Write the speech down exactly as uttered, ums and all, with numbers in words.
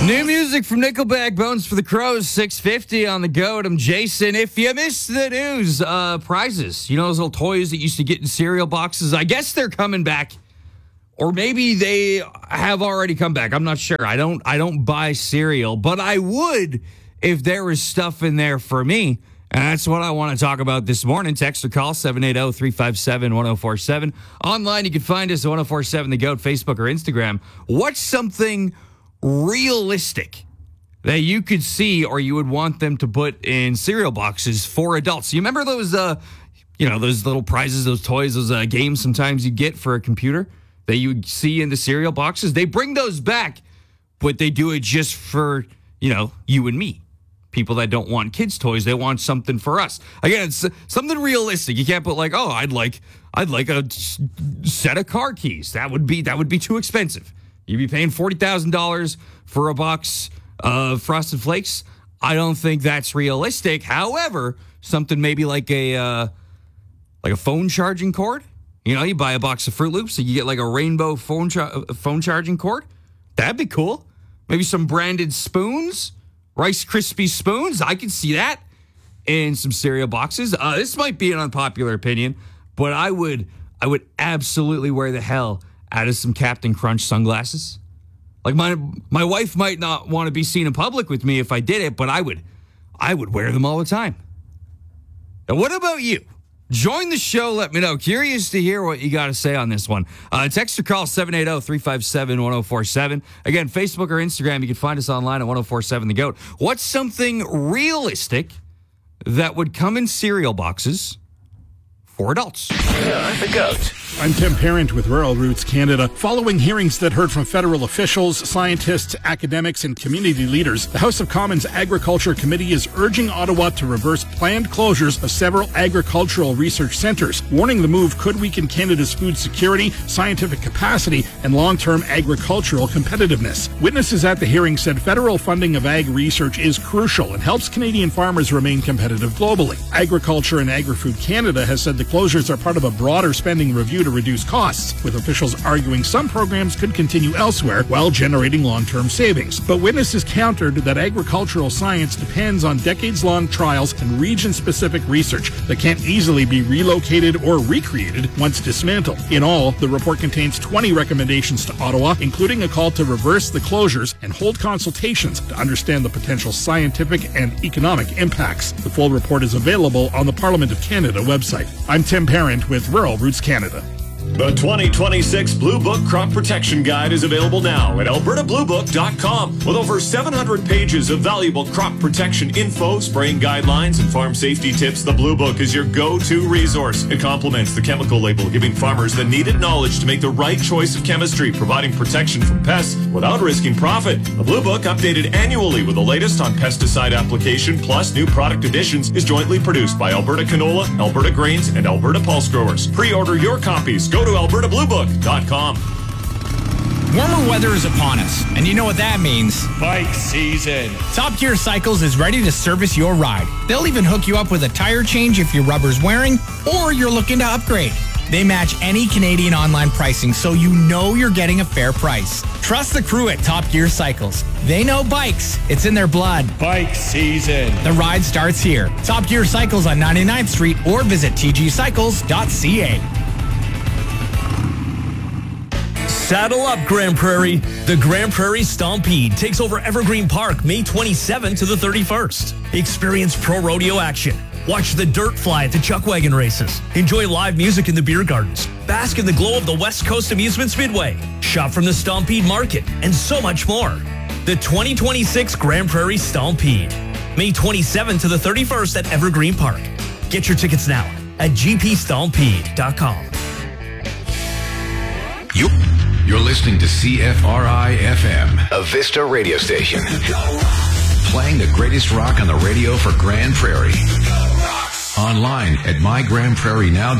New music from Nickelback, Bones for the Crows, six fifty on the goat. I'm Jason. If you missed the news, uh, prizes, you know those little toys that used to get in cereal boxes? I guess they're coming back, or maybe they have already come back. I'm not sure. I don't, I don't buy cereal, but I would if there was stuff in there for me. And that's what I want to talk about this morning. Text or call seven eight zero, three five seven, one zero four seven. Online, you can find us at one zero four seven The Goat, Facebook or Instagram. What's something realistic that you could see or you would want them to put in cereal boxes for adults? You remember those, uh, you know, those little prizes, those toys, those uh, games sometimes you get for a computer that you see in the cereal boxes? They bring those back, but they do it just for, you know, you and me. People that don't want kids' toys, they want something for us. Again, it's something realistic. You can't put like, oh, I'd like, I'd like a set of car keys. That would be, that would be too expensive. You'd be paying forty thousand dollars for a box of Frosted Flakes. I don't think that's realistic. However, something maybe like a, uh, like a phone charging cord. You know, you buy a box of Fruit Loops and you get like a rainbow phone char- phone charging cord. That'd be cool. Maybe some branded spoons. Rice Krispie spoons, I can see that in some cereal boxes. Uh, this might be an unpopular opinion, but I would I would absolutely wear the hell out of some Captain Crunch sunglasses. Like my my wife might not want to be seen in public with me if I did it, but I would I would wear them all the time. Now, what about you? Join the show. Let me know. Curious to hear what you got to say on this one. Uh, text or call seven eight zero, three five seven, one zero four seven. Again, Facebook or Instagram, you can find us online at one zero four seven The Goat. What's something realistic that would come in cereal boxes for adults? Yeah, The Goat. I'm Tim Parent with Rural Roots Canada. Following hearings that heard from federal officials, scientists, academics, and community leaders, the House of Commons Agriculture Committee is urging Ottawa to reverse planned closures of several agricultural research centres, warning the move could weaken Canada's food security, scientific capacity, and long-term agricultural competitiveness. Witnesses at the hearing said federal funding of ag research is crucial and helps Canadian farmers remain competitive globally. Agriculture and Agri-Food Canada has said the closures are part of a broader spending review to reduce costs, with officials arguing some programs could continue elsewhere while generating long-term savings. But witnesses countered that agricultural science depends on decades-long trials and region-specific research that can't easily be relocated or recreated once dismantled. In all, the report contains twenty recommendations to Ottawa, including a call to reverse the closures and hold consultations to understand the potential scientific and economic impacts. The full report is available on the Parliament of Canada website. I'm Tim Parent with Rural Roots Canada. The twenty twenty-six Blue Book Crop Protection Guide is available now at alberta blue book dot com. With over seven hundred pages of valuable crop protection info, spraying guidelines, and farm safety tips, the Blue Book is your go-to resource. It complements the chemical label, giving farmers the needed knowledge to make the right choice of chemistry, providing protection from pests without risking profit. The Blue Book, updated annually with the latest on pesticide application plus new product additions, is jointly produced by Alberta Canola, Alberta Grains, and Alberta Pulse Growers. Pre-order your copies. Go to alberta blue book dot com. Warmer weather is upon us, and you know what that means. Bike season. Top Gear Cycles is ready to service your ride. They'll even hook you up with a tire change if your rubber's wearing or you're looking to upgrade. They match any Canadian online pricing, so you know you're getting a fair price. Trust the crew at Top Gear Cycles. They know bikes. It's in their blood. Bike season. The ride starts here. Top Gear Cycles on ninety-ninth Street or visit t g cycles dot c a. Saddle up, Grand Prairie. The Grand Prairie Stompede takes over Evergreen Park May twenty-seventh to the thirty-first. Experience pro rodeo action. Watch the dirt fly at the chuck wagon races. Enjoy live music in the beer gardens. Bask in the glow of the West Coast Amusements Midway. Shop from the Stompede Market and so much more. The twenty twenty-six Grand Prairie Stompede. May twenty-seventh to the thirty-first at Evergreen Park. Get your tickets now at g p stompede dot com. You. You're listening to C F R I F M, a Vista radio station. Playing the greatest rock on the radio for Grand Prairie. Online at my grand prairie now